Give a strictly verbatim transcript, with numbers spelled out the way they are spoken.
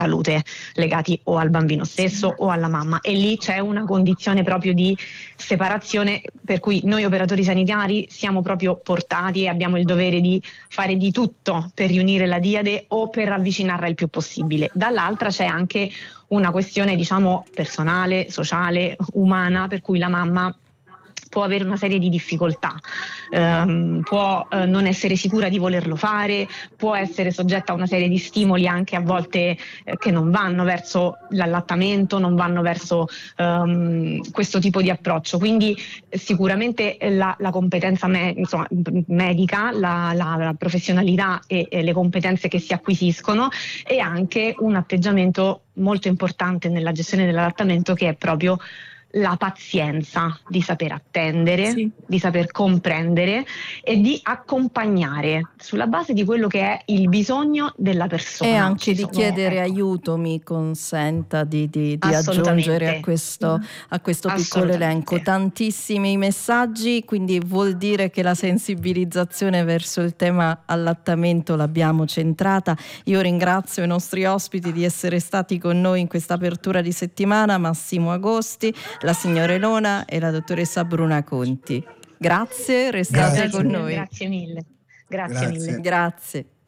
salute legati o al bambino stesso o alla mamma, e lì c'è una condizione proprio di separazione per cui noi operatori sanitari siamo proprio portati e abbiamo il dovere di fare di tutto per riunire la diade o per avvicinarla il più possibile. Dall'altra c'è anche una questione, diciamo, personale, sociale, umana, per cui la mamma può avere una serie di difficoltà, ehm, può eh, non essere sicura di volerlo fare, può essere soggetta a una serie di stimoli anche a volte eh, che non vanno verso l'allattamento, non vanno verso ehm, questo tipo di approccio. Quindi eh, sicuramente la, la competenza me- insomma, medica, la, la, la professionalità e, e le competenze che si acquisiscono, e anche un atteggiamento molto importante nella gestione dell'allattamento, che è proprio la pazienza di saper attendere, Sì. di saper comprendere e di accompagnare sulla base di quello che è il bisogno della persona. E anche Ci di sono, chiedere ecco, aiuto, mi consenta di, di, di assolutamente. aggiungere a questo, a questo piccolo Assolutamente. elenco tantissimi messaggi, quindi vuol dire che la sensibilizzazione verso il tema allattamento l'abbiamo centrata. Io ringrazio i nostri ospiti di essere stati con noi in questa apertura di settimana, Massimo Agosti, la signora Elona e la dottoressa Bruna Conti. Grazie, restate Grazie. con noi. Grazie mille. Grazie, Grazie. mille. Grazie.